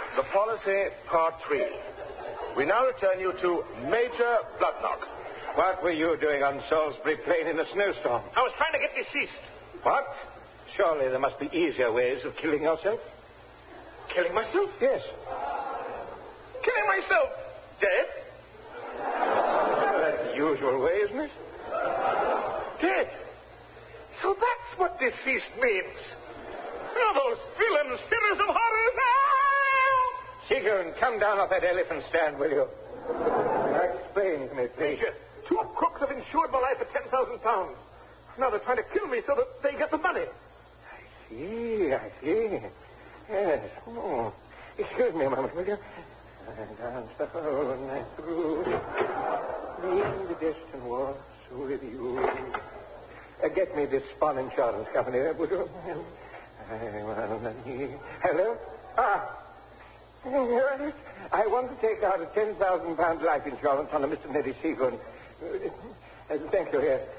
The Policy, Part 3. We now return you to Major Bloodknock. What were you doing on Salisbury Plain in a snowstorm? I was trying to get deceased. What? Surely there must be easier ways of killing yourself. Killing myself? Yes. Killing myself? Dead? Well, that's the usual way, isn't it? Dead? So that's what deceased means. Oh, those villains, spirits of horror. Sigrun, come down off that elephant stand, will you? Explain to me, please. Major, 2 crooks have insured my life for £10,000. Now they're trying to kill me so that they get the money. I see. Yes. Oh. Excuse me a moment, will you? I danced the whole night through, leaving the distant walks with you. Get me this Spawn Insurance Company, would you? Hello? I want to take out a £10,000 life insurance on a Mr. Neddy Seagoon. Thank you, yes.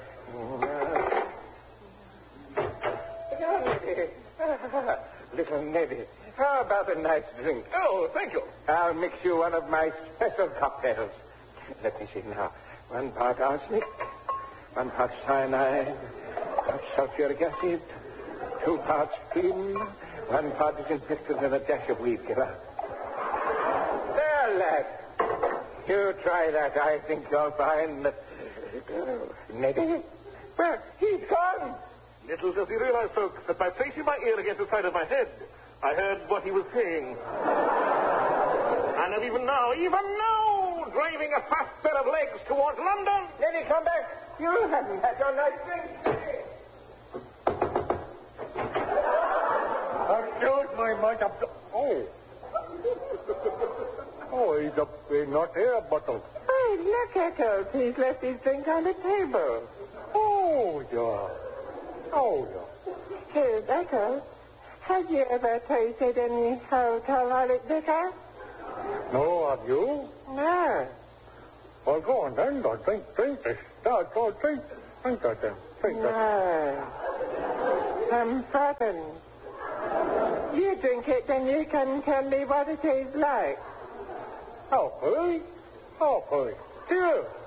Little Neddy, how about a nice drink? Oh, thank you. I'll mix you one of my special cocktails. Let me see now. 1 part arsenic, 1 part cyanide, 1 sulfuric acid, 2 parts cream, 1 part disinfectant, and a dash of weed killer. There, lad. You try that. I think you'll find that... Neddy? Well, he's gone. Little does he realize, folks, that by placing my ear against the side of my head, I heard what he was saying. And even now, driving a fast pair of legs towards London. Neddy, come back. You haven't had your nice drink. Excuse me, mate. Oh. Oh, he's a not air bottle. Hey, look, Eccles. He's left his drink on the table. Oh, yeah. Hey, Eccles, have you ever tasted any alcoholic liquor? No, have you? No. Well, go on then. Drink this. Drink. Drink that then. Drink that. No. I'm frightened. You drink it, then you can tell me what it is like. Okay. Cheers.